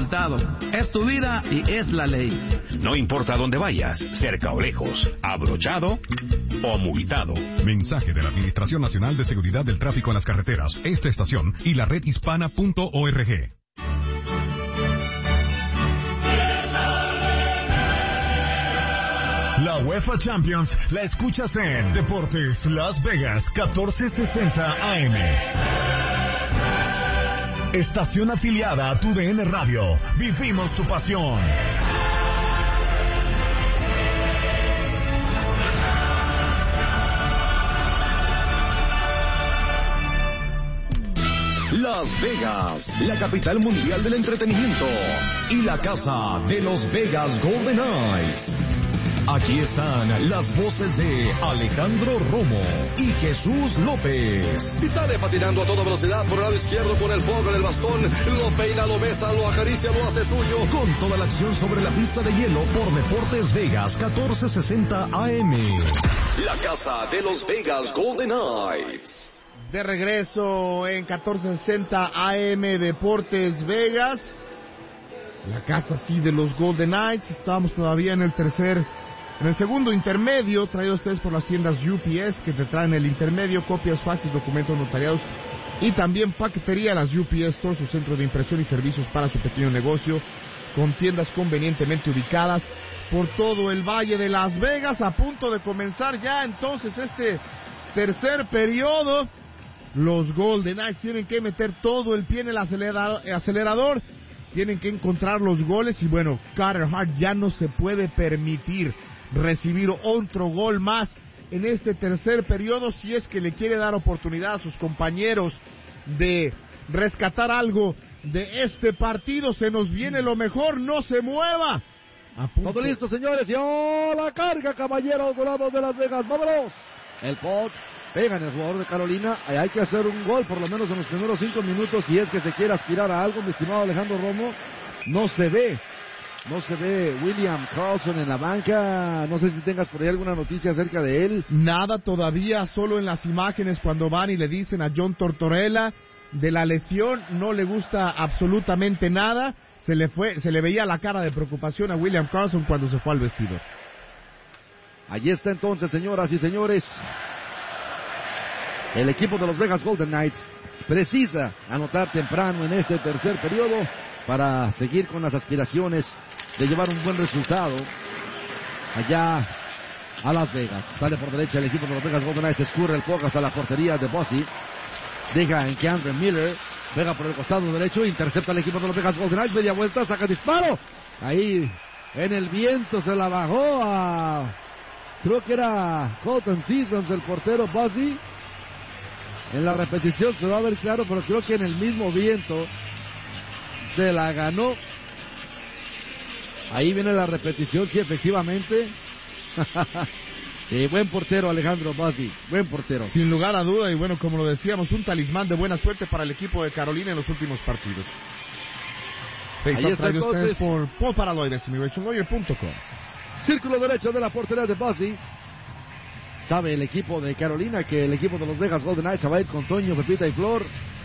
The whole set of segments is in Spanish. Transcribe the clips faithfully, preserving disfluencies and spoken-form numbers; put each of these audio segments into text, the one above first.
multado. Es tu vida y es la ley. No importa dónde vayas, cerca o lejos, abrochado o multado. Mensaje de la Administración Nacional de Seguridad del Tráfico en las Carreteras, esta estación y la red hispana punto org. La UEFA Champions la escuchas en Deportes Las Vegas catorce sesenta A M. Estación afiliada a tu D N Radio. Vivimos tu pasión. Las Vegas, la capital mundial del entretenimiento y la casa de los Vegas Golden Knights. Aquí están las voces de Alejandro Romo y Jesús López. Y sale patinando a toda velocidad por el lado izquierdo con el foco en el bastón. Lo peina, lo besa, lo acaricia, lo hace suyo. Con toda la acción sobre la pista de hielo por Deportes Vegas catorce sesenta A M. La casa de los Vegas Golden Knights. De regreso en catorce sesenta A M Deportes Vegas. La casa sí de los Golden Knights. Estamos todavía en el tercer... En el segundo intermedio, traído a ustedes por las tiendas U P S, que te traen el intermedio, copias, faxes, documentos notariados y también paquetería. Las U P S Store, su centro de impresión y servicios para su pequeño negocio, con tiendas convenientemente ubicadas por todo el Valle de Las Vegas. A punto de comenzar ya entonces este tercer periodo. Los Golden Knights tienen que meter todo el pie en el acelerador, tienen que encontrar los goles y bueno, Carter Hart ya no se puede permitir recibir otro gol más en este tercer periodo si es que le quiere dar oportunidad a sus compañeros de rescatar algo de este partido. Se nos viene lo mejor, no se mueva. Todo listo, señores, y oh, la carga, caballeros dorados de Las Vegas, vámonos. El puck pega en el jugador de Carolina, hay que hacer un gol por lo menos en los primeros cinco minutos si es que se quiere aspirar a algo, mi estimado Alejandro Romo. No se ve No se ve William Karlsson en la banca. No sé si tengas por ahí alguna noticia acerca de él. Nada todavía, solo en las imágenes cuando van y le dicen a John Tortorella de la lesión, no le gusta absolutamente nada. Se le fue, se le veía la cara de preocupación a William Karlsson cuando se fue al vestidor. Allí está entonces, señoras y señores, el equipo de los Vegas Golden Knights precisa anotar temprano en este tercer periodo para seguir con las aspiraciones de llevar un buen resultado allá a Las Vegas. Sale por derecha el equipo de los Vegas Golden Knights, escurre el puck hasta la portería de Bossy, deja en Keandre Miller, pega por el costado derecho, intercepta el equipo de los Vegas Golden Knights, media vuelta, saca disparo, ahí en el viento se la bajó a, creo que era Colton Seasons, el portero Bossy. En la repetición se va a ver claro, pero creo que en el mismo viento se la ganó. Ahí viene la repetición, sí, efectivamente. Sí, buen portero Alejandro Bossy, buen portero. Sin lugar a duda, y bueno, como lo decíamos, un talismán de buena suerte para el equipo de Carolina en los últimos partidos. Ahí está entonces por Paul Paraloides, immigration lawyer punto com. Círculo derecho de la portería de Bossy. Sabe el equipo de Carolina que el equipo de los Vegas Golden Knights va a ir con Toño, Pepita y Flor.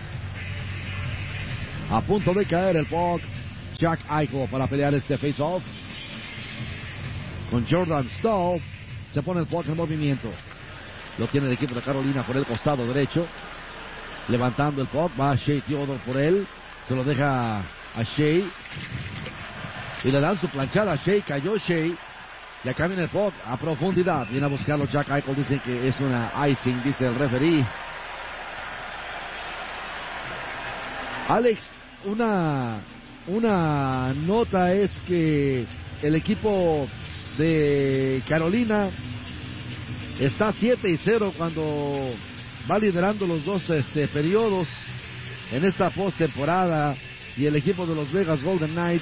A punto de caer el puck. Jack Eichel para pelear este face-off. Con Jordan Staal se pone el puck en movimiento. Lo tiene el equipo de Carolina por el costado derecho. Levantando el puck. Va Shea Theodore por él. Se lo deja a Shea. Y le dan su planchada a Shea. Cayó Shea. Y acá viene el puck a profundidad. Viene a buscarlo Jack Eichel. Dicen que es una icing, dice el referee. Alex, una, una nota es que el equipo de Carolina está siete y cero cuando va liderando los dos este, periodos en esta postemporada. Y el equipo de los Vegas Golden Knights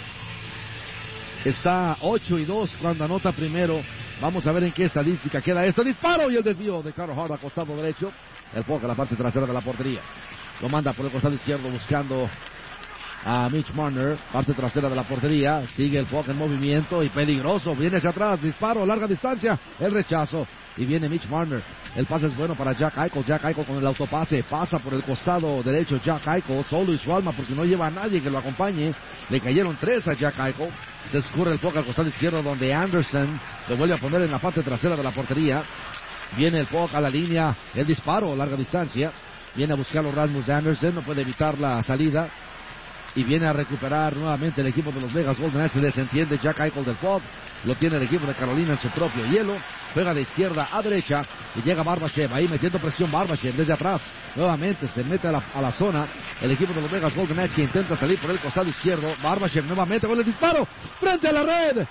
está ocho y dos cuando anota primero. Vamos a ver en qué estadística queda esto. Disparo y el desvío de Carter Hart a costado derecho. El puck a la parte trasera de la portería. Lo manda por el costado izquierdo buscando a Mitch Marner, parte trasera de la portería, sigue el Puck en movimiento y peligroso, viene hacia atrás, disparo, larga distancia, el rechazo, y viene Mitch Marner, el pase es bueno para Jack Eichel, Jack Eichel con el autopase, pasa por el costado derecho Jack Eichel, solo y su alma porque no lleva a nadie que lo acompañe, le cayeron tres a Jack Eichel, se escurre el Puck al costado izquierdo donde Anderson lo vuelve a poner en la parte trasera de la portería, viene el Puck a la línea, el disparo, larga distancia, viene a buscarlo Rasmus Anderson, no puede evitar la salida, y viene a recuperar nuevamente el equipo de los Vegas Golden Knights. Se desentiende Jack Eichel del Puck, lo tiene el equipo de Carolina en su propio hielo, juega de izquierda a derecha y llega Barbashev, ahí metiendo presión Barbashev desde atrás, nuevamente se mete a la, a la zona el equipo de los Vegas Golden Knights que intenta salir por el costado izquierdo, Barbashev nuevamente con el disparo, frente a la red.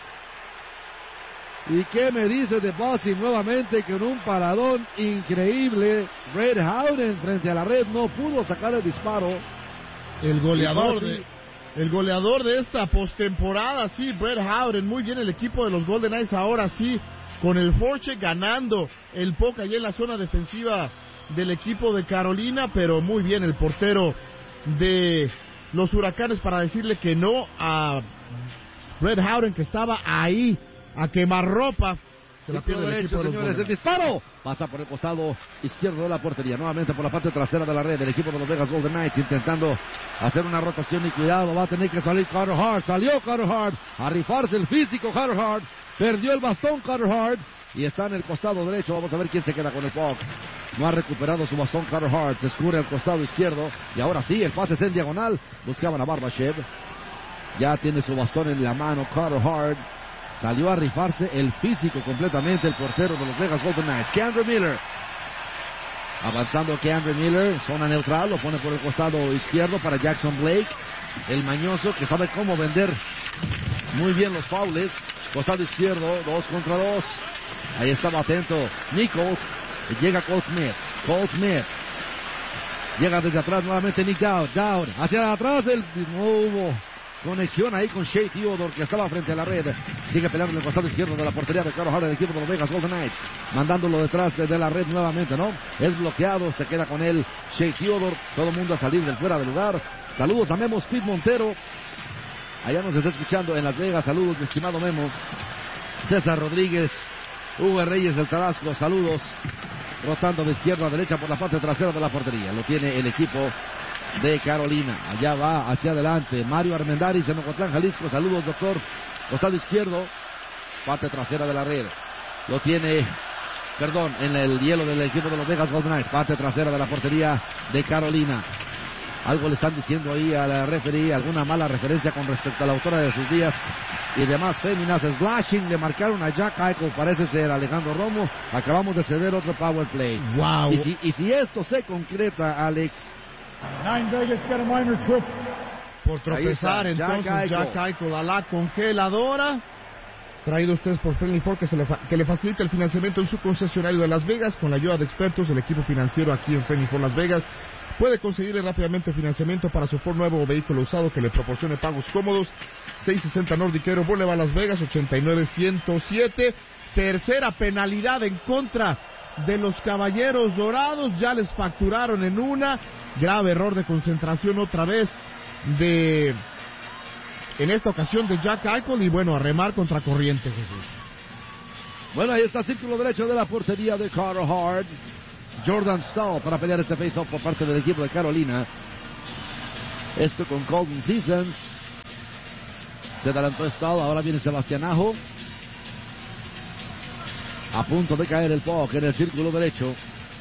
¿Y qué me dice de Bossy nuevamente con un paradón increíble? Red Howden frente a la red no pudo sacar el disparo. El goleador de el goleador de esta postemporada, sí, Brett Howden, muy bien el equipo de los Golden Knights ahora sí, con el forecheck ganando el puck allá en la zona defensiva del equipo de Carolina, pero muy bien el portero de los Huracanes para decirle que no a Brett Howden, que estaba ahí a quemarropa. Se la pierde el equipo de los señores, el disparo pasa por el costado izquierdo de la portería, nuevamente por la parte trasera de la red, el equipo de los Vegas Golden Knights intentando hacer una rotación y cuidado, va a tener que salir Carter Hart, salió Carter Hart, a rifarse el físico Carter Hart, perdió el bastón Carter Hart y está en el costado derecho, vamos a ver quién se queda con el puck. No ha recuperado su bastón Carter Hart, se escurre al costado izquierdo y ahora sí, el pase es en diagonal, buscaban a Barbashev, ya tiene su bastón en la mano Carter Hart. Salió a rifarse el físico completamente el portero de los Vegas Golden Knights, K'Andre Miller. Avanzando K'Andre Miller, zona neutral, lo pone por el costado izquierdo para Jackson Blake, el mañoso que sabe cómo vender muy bien los faules. Costado izquierdo, dos contra dos. Ahí estaba atento Nichols, y llega Cole Smith, Cole Smith. Llega desde atrás nuevamente Nick Dowd, Dowd, hacia atrás, el no hubo conexión ahí con Shea Theodore que estaba frente a la red. Sigue peleando en el costado izquierdo de la portería de Carter Hart, el equipo de los Vegas Golden Knights. Mandándolo detrás de la red nuevamente, ¿no? Es bloqueado, se queda con él Shea Theodore. Todo el mundo a salir del fuera de lugar. Saludos a Memo Speed Montero. Allá nos está escuchando en Las Vegas. Saludos, mi estimado Memo. César Rodríguez, Hugo Reyes del Tabasco. Saludos. Rotando de izquierda a derecha por la parte trasera de la portería. Lo tiene el equipo de Carolina. Allá va hacia adelante Mario Armendáriz en Ocotlán, Jalisco. Saludos, doctor. Costado izquierdo, parte trasera de la red. Lo tiene, perdón, en el hielo del equipo de los Vegas Golden Knights. Parte trasera de la portería de Carolina. Algo le están diciendo ahí a la referee, alguna mala referencia con respecto a la autora de sus días y demás féminas. Slashing, le marcaron a Jack Eichel, parece ser Alejandro Romo. Acabamos de ceder otro power play. Wow. Y si, y si esto se concreta, Alex, por tropezar entonces Jack Eichel. Jack Eichel a la congeladora. Traído ustedes por Friendly Ford, que, se le fa- que le facilita el financiamiento en su concesionario de Las Vegas. Con la ayuda de expertos del equipo financiero aquí en Friendly Ford Las Vegas, puede conseguirle rápidamente financiamiento para su Ford nuevo o vehículo usado que le proporcione pagos cómodos. seiscientos sesenta Nordiquero Boulevard Las Vegas, ochenta y nueve ciento siete. Tercera penalidad en contra de los Caballeros Dorados. Ya les facturaron en una. Grave error de concentración otra vez de... en esta ocasión de Jack Eichel, y bueno, a remar contra corriente, Jesús. Bueno, ahí está círculo derecho de la portería de Carter Hart. Jordan Stahl para pelear este face-off por parte del equipo de Carolina. Esto con Colton Seasons. Se adelantó Stahl, ahora viene Sebastián Aho. A punto de caer el puck en el círculo derecho.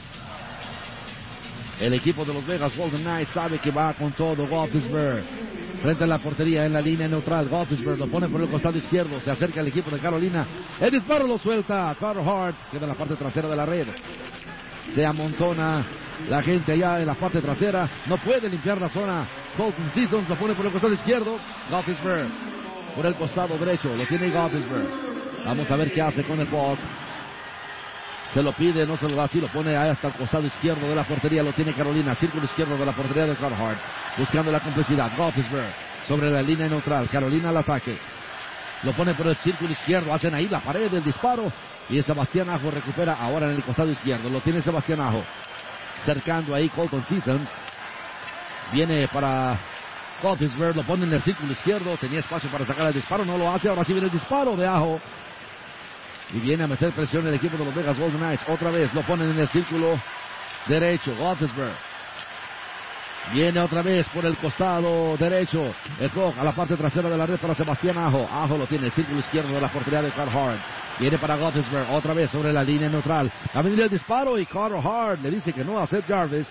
El equipo de los Vegas Golden Knights sabe que va con todo. Gothenburg frente a la portería en la línea neutral. Gothenburg lo pone por el costado izquierdo. Se acerca el equipo de Carolina. El disparo lo suelta Carter Hart. Queda en la parte trasera de la red. Se amontona la gente allá en la parte trasera. No puede limpiar la zona. Colton Seasons lo pone por el costado izquierdo. Gothenburg por el costado derecho. Lo tiene Gothenburg. Vamos a ver qué hace con el puck. Se lo pide, no se lo da, así lo pone ahí hasta el costado izquierdo de la portería, lo tiene Carolina, círculo izquierdo de la portería de Carter Hart, buscando la complicidad. Gothenburg sobre la línea neutral, Carolina al ataque, lo pone por el círculo izquierdo, hacen ahí la pared del disparo, y Sebastián Aho recupera ahora en el costado izquierdo, lo tiene Sebastián Aho, cercando ahí Colton Seasons, viene para Gottisberg lo pone en el círculo izquierdo. Tenía espacio para sacar el disparo. No lo hace. Ahora sí viene el disparo de Aho. Y viene a meter presión el equipo de los Vegas Golden Knights. Otra vez lo ponen en el círculo derecho. Gottisberg. Viene otra vez por el costado derecho. El puck a la parte trasera de la red para Sebastián Aho. Aho lo tiene en el círculo izquierdo de la portería de Carter Hart. Viene para Gottisberg. Otra vez sobre la línea neutral. Va a venir el disparo y Carter Hart le dice que no a Seth Jarvis.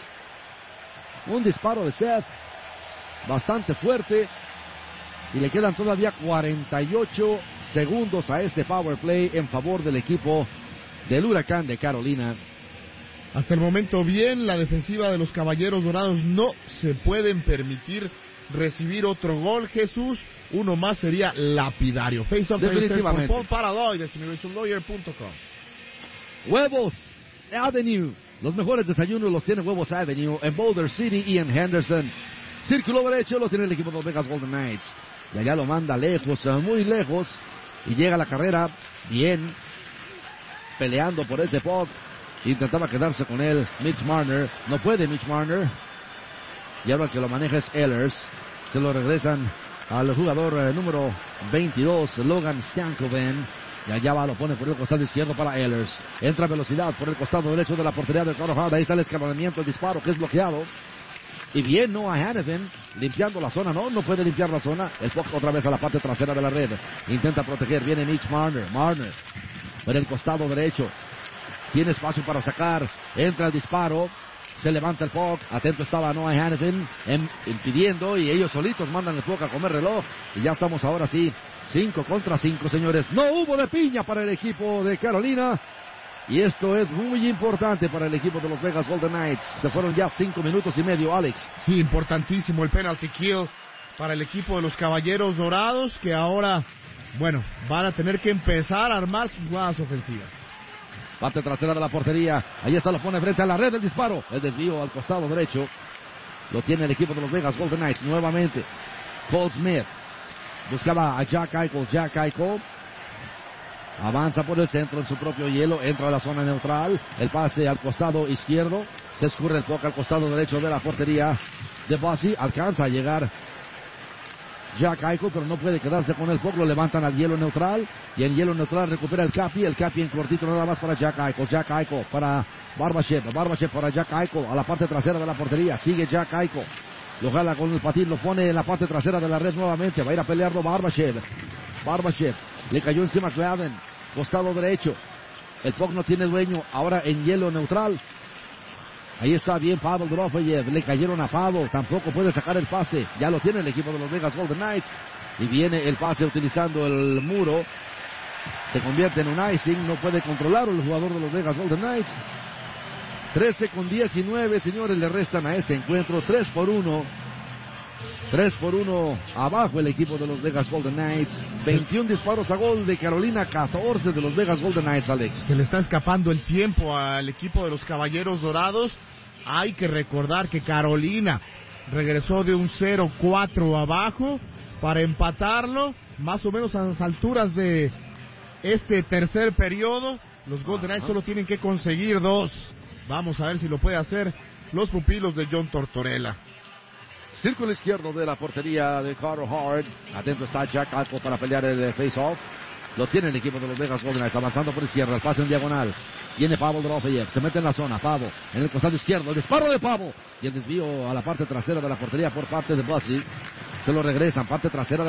Un disparo de Seth bastante fuerte. Y le quedan todavía cuarenta y ocho segundos a este power play en favor del equipo del Huracán de Carolina. Hasta el momento bien, la defensiva de los Caballeros Dorados no se pueden permitir recibir otro gol, Jesús. Uno más sería lapidario. Face off definitivamente. Por Paul Paradoy de simulation lawyer punto com. Huevos Avenue. Los mejores desayunos los tiene Huevos Avenue en Boulder City y en Henderson. Círculo derecho lo tiene el equipo de los Vegas Golden Knights. Y allá lo manda lejos, muy lejos. Y llega la carrera bien. Peleando por ese puck. Intentaba quedarse con él Mitch Marner. No puede Mitch Marner. Y ahora el que lo maneja es Ehlers. Se lo regresan al jugador eh, número veintidós, Logan Stankoven. Y allá va, lo pone por el costado izquierdo para Ehlers. Entra a velocidad por el costado derecho de la portería de Carter Hart. Ahí está el escalonamiento, el disparo que es bloqueado. Y bien Noah Hanifin limpiando la zona. No, no puede limpiar la zona. El puck otra vez a la parte trasera de la red. Intenta proteger. Viene Mitch Marner. Marner por el costado derecho. Tiene espacio para sacar. Entra el disparo. Se levanta el puck. Atento estaba Noah Hanifin em, impidiendo. Y ellos solitos mandan el puck a comer reloj. Y ya estamos ahora sí. cinco contra cinco, señores. No hubo de piña para el equipo de Carolina. Y esto es muy importante para el equipo de los Vegas Golden Knights. Se fueron ya cinco minutos y medio, Alex. Sí, importantísimo el penalty kill para el equipo de los Caballeros Dorados, que ahora, bueno, van a tener que empezar a armar sus jugadas ofensivas. Parte trasera de la portería. Ahí está, lo pone frente a la red del disparo. El desvío al costado derecho. Lo tiene el equipo de los Vegas Golden Knights nuevamente. Cole Smith. Buscaba a Jack Eichel. Jack Eichel. Avanza por el centro en su propio hielo. Entra a la zona neutral. El pase al costado izquierdo. Se escurre el puck al costado derecho de la portería de Bossy. Alcanza a llegar Jack Eichel, pero no puede quedarse con el puck. Lo levantan al hielo neutral. Y en hielo neutral recupera el Capi. El Capi en cortito nada más para Jack Eichel. Jack Eichel para Barbashev. Barbashev para Jack Eichel a la parte trasera de la portería. Sigue Jack Eichel. Lo jala con el patín. Lo pone en la parte trasera de la red nuevamente. Va a ir a pelearlo Barbashev. Barbashev. Le cayó encima Slaven. Costado derecho. El puck no tiene dueño. Ahora en hielo neutral. Ahí está bien Pavel Dorofeyev. Le cayeron a Pavel. Tampoco puede sacar el pase. Ya lo tiene el equipo de los Vegas Golden Knights. Y viene el pase utilizando el muro. Se convierte en un icing. No puede controlarlo el jugador de los Vegas Golden Knights. trece con diecinueve, señores, le restan a este encuentro. tres por uno. tres por uno abajo el equipo de los Vegas Golden Knights. veintiún disparos a gol de Carolina, catorce de los Vegas Golden Knights, Alex. Se le está escapando el tiempo al equipo de los Caballeros Dorados. Hay que recordar que Carolina regresó de un cero cuatro abajo para empatarlo, más o menos a las alturas de este tercer periodo. Los Golden Knights solo tienen que conseguir dos. Vamos a ver si lo puede hacer los pupilos de John Tortorella. Círculo izquierdo de la portería de Carter Hart. Atento está Jack Eichel para pelear el face-off. Lo tiene el equipo de los Vegas Golden Knights avanzando por izquierda. El pase en diagonal. Viene Pavel Dorofeyev. Se mete en la zona. Pavo en el costado izquierdo. El disparo de Pavo. Y el desvío a la parte trasera de la portería por parte de Bossy. Se lo regresan. Parte trasera de